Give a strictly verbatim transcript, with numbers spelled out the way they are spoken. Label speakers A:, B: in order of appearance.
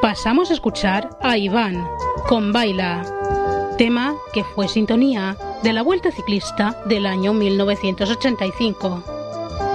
A: pasamos a escuchar a Iván con Baila, tema que fue sintonía de la Vuelta Ciclista del año mil novecientos ochenta y cinco.